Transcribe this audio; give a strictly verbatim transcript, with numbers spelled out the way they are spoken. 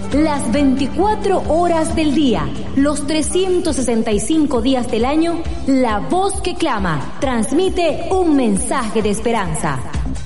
las veinticuatro horas del día, los trescientos sesenta y cinco días del año, la voz que clama transmite un mensaje de esperanza.